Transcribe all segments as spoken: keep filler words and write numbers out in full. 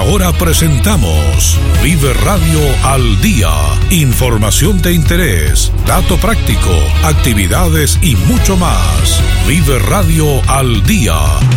ahora presentamos Vive Radio al Día. Información de interés, dato práctico, actividades y mucho más. Vive Radio al Día.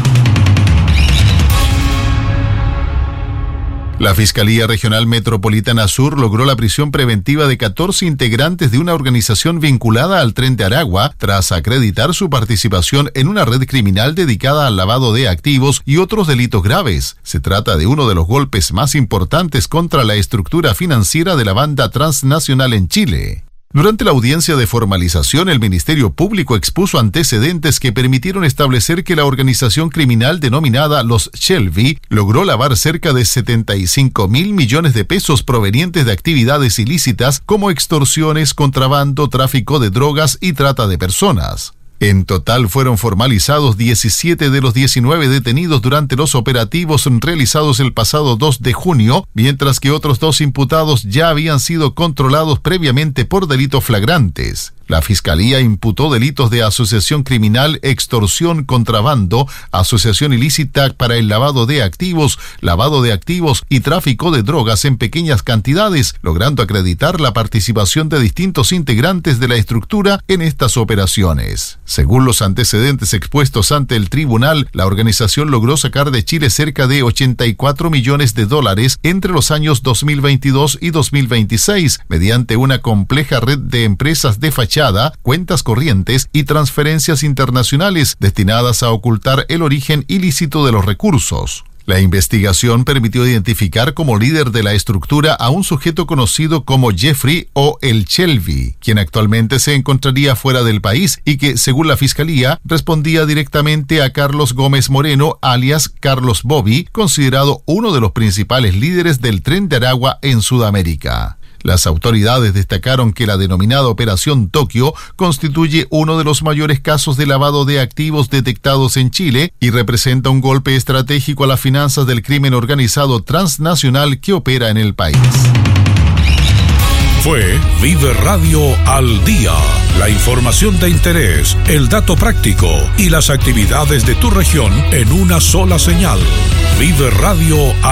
La Fiscalía Regional Metropolitana Sur logró la prisión preventiva de catorce integrantes de una organización vinculada al Tren de Aragua tras acreditar su participación en una red criminal dedicada al lavado de activos y otros delitos graves. Se trata de uno de los golpes más importantes contra la estructura financiera de la banda transnacional en Chile. Durante la audiencia de formalización, el Ministerio Público expuso antecedentes que permitieron establecer que la organización criminal denominada Los Shelby logró lavar cerca de setenta y cinco mil millones de pesos provenientes de actividades ilícitas como extorsiones, contrabando, tráfico de drogas y trata de personas. En total fueron formalizados diecisiete de los diecinueve detenidos durante los operativos realizados el pasado dos de junio, mientras que otros dos imputados ya habían sido controlados previamente por delitos flagrantes. La Fiscalía imputó delitos de asociación criminal, extorsión, contrabando, asociación ilícita para el lavado de activos, lavado de activos y tráfico de drogas en pequeñas cantidades, logrando acreditar la participación de distintos integrantes de la estructura en estas operaciones. Según los antecedentes expuestos ante el tribunal, la organización logró sacar de Chile cerca de ochenta y cuatro millones de dólares entre los años dos mil veintidós y dos mil veintiséis, mediante una compleja red de empresas de fachada, cuentas corrientes y transferencias internacionales destinadas a ocultar el origen ilícito de los recursos. La investigación permitió identificar como líder de la estructura a un sujeto conocido como Jeffrey o el Shelby, quien actualmente se encontraría fuera del país y que, según la Fiscalía, respondía directamente a Carlos Gómez Moreno, alias Carlos Bobby, considerado uno de los principales líderes del Tren de Aragua en Sudamérica. Las autoridades destacaron que la denominada Operación Tokio constituye uno de los mayores casos de lavado de activos detectados en Chile y representa un golpe estratégico a las finanzas del crimen organizado transnacional que opera en el país. Fue Vive Radio al Día. La información de interés, el dato práctico y las actividades de tu región en una sola señal. Vive Radio al